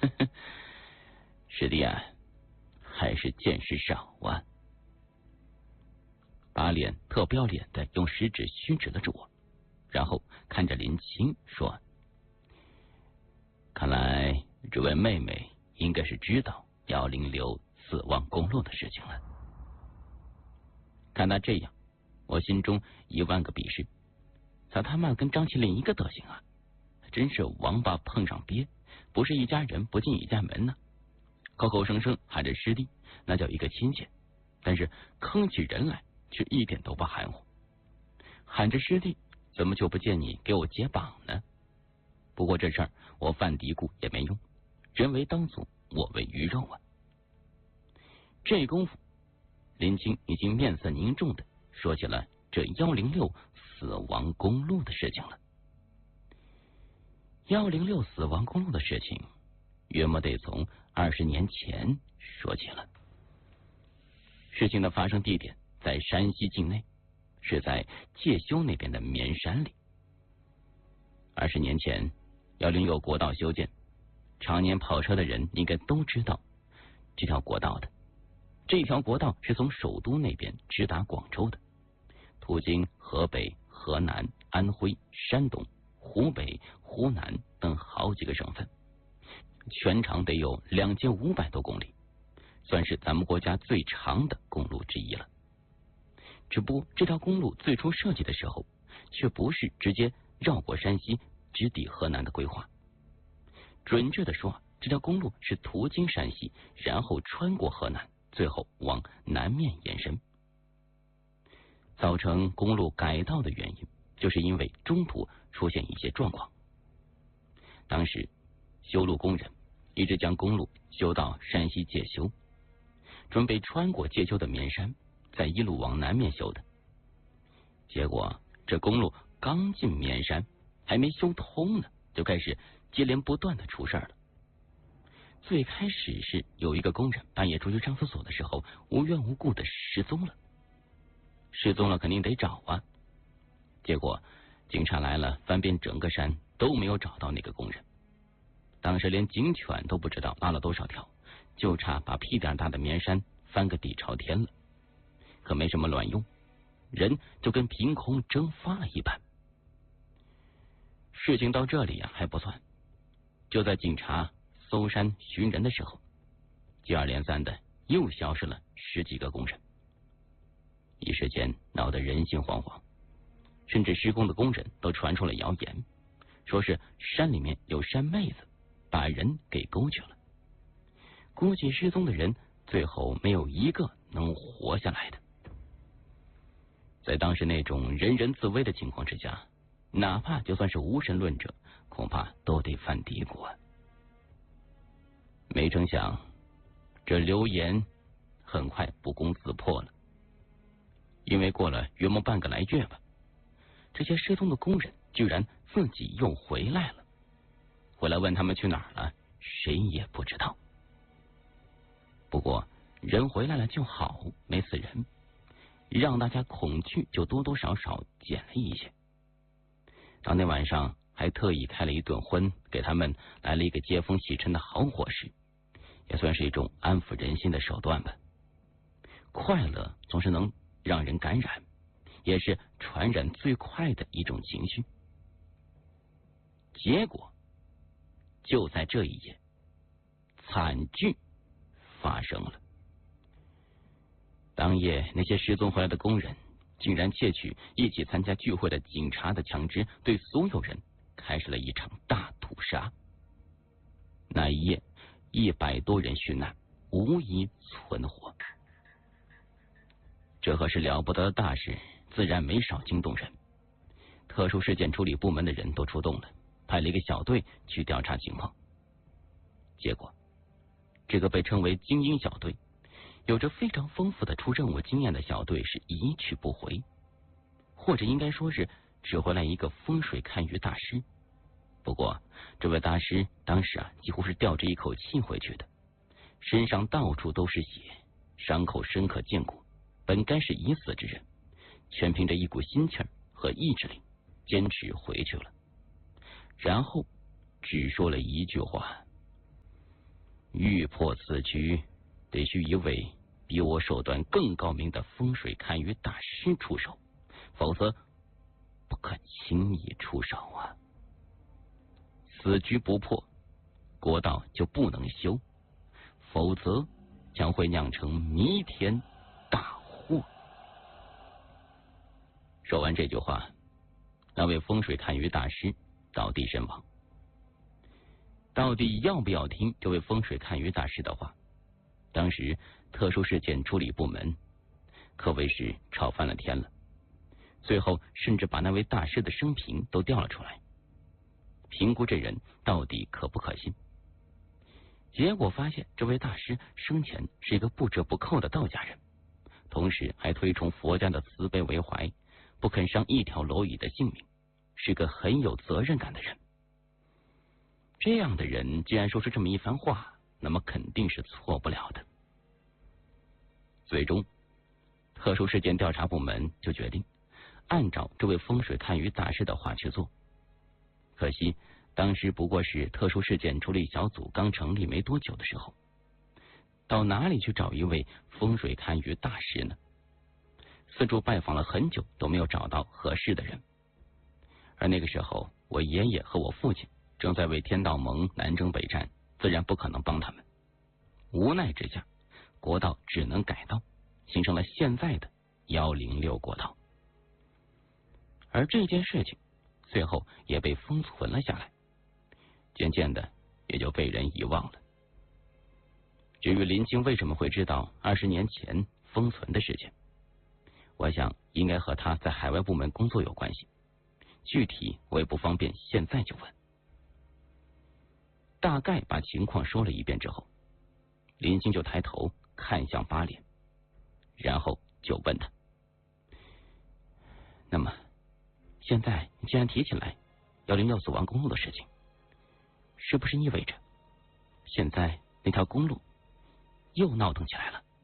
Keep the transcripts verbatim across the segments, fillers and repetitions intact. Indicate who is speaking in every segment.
Speaker 1: 师弟啊，还是见识少啊。把脸特不要脸的用食指虚指了指我，然后看着林青说：看来这位妹妹应该是知道幺零六死亡公路的事情了。看他这样，我心中一万个鄙视，他他妈跟张起灵一个德行啊，真是王八碰上鳖，不是一家人不进一家门呢、啊。口口声声喊着师弟，那叫一个亲切，但是吭起人来却一点都不含糊。喊着师弟，怎么就不见你给我解绑呢？不过这事儿我犯嘀咕也没用，人为刀俎，我为鱼肉啊。这功夫，林青已经面色凝重的说起了这幺零六死亡公路的事情了。幺零六死亡公路的事情，约莫得从二十年前说起了。事情的发生地点在山西境内，是在介休那边的绵山里。二十年前，幺零六国道修建，常年跑车的人应该都知道这条国道的。这条国道是从首都那边直达广州的，途经河北、河南、安徽、山东、湖北、湖南等好几个省份，全长得有两千五百多公里，算是咱们国家最长的公路之一了。只不过这条公路最初设计的时候，却不是直接绕过山西直抵河南的规划。准确的说，这条公路是途经山西，然后穿过河南，最后往南面延伸。造成公路改道的原因，就是因为中途出现一些状况。当时修路工人一直将公路修到山西介休，准备穿过介休的绵山，再一路往南面修的。结果这公路刚进绵山，还没修通呢，就开始接连不断的出事了。最开始是有一个工人半夜出去上厕所的时候，无缘无故的失踪了。失踪了肯定得找啊，结果警察来了，翻遍整个山都没有找到那个工人。当时连警犬都不知道拉了多少条，就差把屁点大的绵山翻个底朝天了。可没什么卵用，人就跟凭空蒸发了一般。事情到这里啊还不算，就在警察搜山寻人的时候，接二连三的又消失了十几个工人。一时间闹得人心惶惶，甚至施工的工人都传出了谣言，说是山里面有山妹子把人给勾去了。估计失踪的人最后没有一个能活下来的。在当时那种人人自危的情况之下，哪怕就算是无神论者，恐怕都得犯嘀咕啊。没成想，这流言很快不攻自破了。因为过了约莫半个来月吧，这些失踪的工人居然自己又回来了。回来问他们去哪儿了，谁也不知道。不过人回来了就好，没死人，让大家恐惧就多多少少减了一些。当天晚上还特意开了一顿荤，给他们来了一个接风洗尘的好伙食，也算是一种安抚人心的手段吧。快乐总是能让人感染，也是传染最快的一种情绪。结果就在这一夜，惨剧发生了。当夜那些失踪回来的工人竟然窃取一起参加聚会的警察的枪支，对所有人开始了一场大屠杀。那一夜一百多人殉难，无一存活。这可是了不得的大事，自然没少惊动人。特殊事件处理部门的人都出动了，派了一个小队去调查情况。结果这个被称为精英小队，有着非常丰富的出任务经验的小队是一去不回，或者应该说是只回来一个风水看鱼大师。不过这位大师当时啊几乎是吊着一口气回去的，身上到处都是血，伤口深可见骨，本该是已死之人，全凭着一股心气儿和意志力坚持回去了。然后只说了一句话： 欲破此局，得需一位比我手段更高明的风水堪舆大师出手，否则不可轻易出手啊！此局不破，国道就不能修，否则将会酿成弥天大祸。说完这句话，那位风水堪舆大师倒地身亡。到底要不要听这位风水堪舆大师的话？当时特殊事件处理部门可谓是吵翻了天了，最后甚至把那位大师的生平都调了出来，评估这人到底可不可信。结果发现，这位大师生前是一个不折不扣的道家人，同时还推崇佛家的慈悲为怀，不肯伤一条蝼蚁的性命，是个很有责任感的人。这样的人既然说出这么一番话，那么肯定是错不了的。最终，特殊事件调查部门就决定按照这位风水堪舆大师的话去做。可惜当时不过是特殊事件处理小组刚成立没多久的时候，到哪里去找一位风水堪舆大师呢？四处拜访了很久都没有找到合适的人。而那个时候，我爷爷和我父亲正在为天道盟南征北战，自然不可能帮他们。无奈之下，国道只能改道，形成了现在的一零六国道。而这件事情最后也被封存了下来，渐渐的也就被人遗忘了。至于林清为什么会知道二十年前封存的事情，我想应该和他在海外部门工作有关系，具体我也不方便现在就问。大概把情况说了一遍之后，林清就抬头看向八脸，然后就问他：那么现在你既然提起来幺零六死亡公路的事情，是不是意味着现在那条公路又闹腾起来了？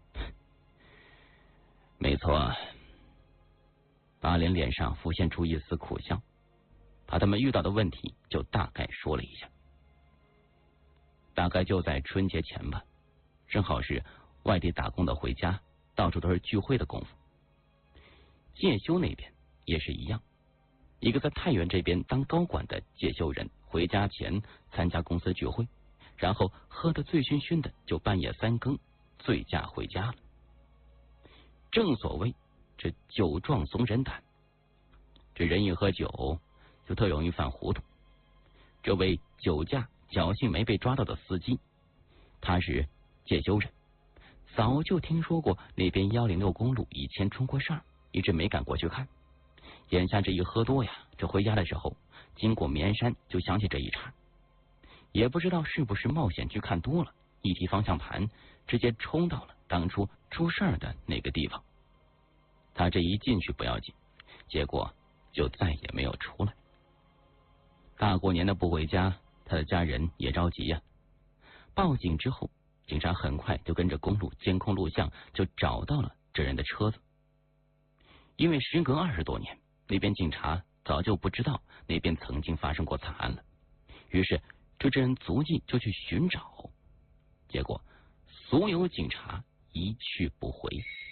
Speaker 1: 没错。八脸脸上浮现出一丝苦笑，把他们遇到的问题就大概说了一下。大概就在春节前吧，正好是外地打工的回家，到处都是聚会的功夫。介休那边也是一样，一个在太原这边当高管的介休人回家前参加公司聚会，然后喝得醉醺醺的，就半夜三更醉驾回家了。正所谓这酒壮怂人胆，这人一喝酒就特容易犯糊涂。这位酒驾侥幸没被抓到的司机，他是介休人，早就听说过那边幺零六公路以前出过事儿，一直没敢过去看。眼下这一喝多呀，这回家的时候经过绵山就想起这一茬，也不知道是不是冒险去看多了，一提方向盘直接冲到了当初出事儿的那个地方。他这一进去不要紧，结果就再也没有出来。大过年的不回家，他的家人也着急呀、啊。报警之后，警察很快就跟着公路监控录像就找到了这人的车子。因为时隔二十多年，那边警察早就不知道那边曾经发生过惨案了，于是对这人足迹就去寻找，结果所有警察一去不回。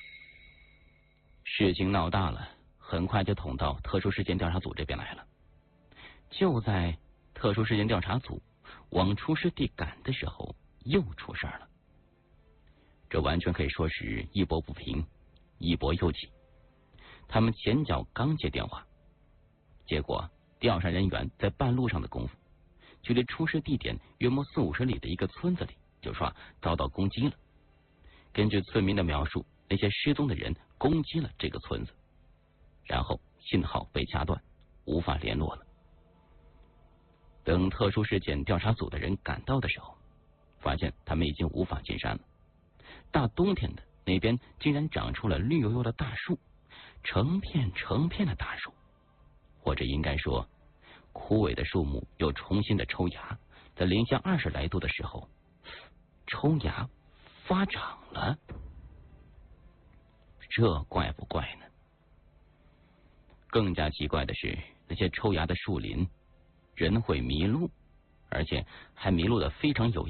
Speaker 1: 事情闹大了，很快就捅到特殊事件调查组这边来了。就在特殊事件调查组往出事地赶的时候，又出事了。这完全可以说是一波不平，一波又起。他们前脚刚接电话，结果调查人员在半路上的功夫，距离出事地点约莫四五十里的一个村子里，就说遭到攻击了。根据村民的描述，那些失踪的人攻击了这个村子，然后信号被掐断，无法联络了。等特殊事件调查组的人赶到的时候，发现他们已经无法进山了。大冬天的，那边竟然长出了绿油油的大树，成片成片的大树，或者应该说，枯萎的树木又重新的抽芽，在零下二十来度的时候，抽芽发长了。这怪不怪呢？更加奇怪的是，那些抽芽的树林，人会迷路，而且还迷路的非常有